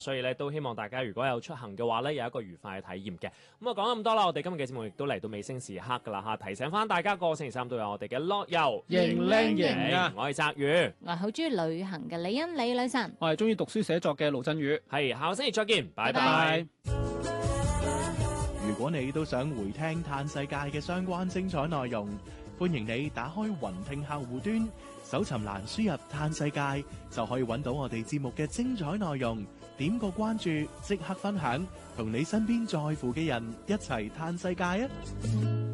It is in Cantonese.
所以咧都希望大家如果有出行嘅話咧，有一個愉快嘅體驗嘅。咁啊講咁多啦，我哋今日嘅節目亦都嚟到尾聲時刻㗎啦嚇，提醒翻大家個星期三都有我哋嘅樂遊型靚型啊！ 我係澤宇， 我係好中意旅行嘅李欣李女神， 我係中意讀書寫作嘅盧振宇。 係下個星期再見，拜拜拜。 如果你都想回聽嘆世界嘅相關精彩內容，歡迎你打開雲聽客戶端，搜尋欄輸入嘆世界，就可以揾到我哋節目嘅精彩內容。點個關注，即刻分享，同你身邊在乎嘅人一齊嘆世界啊！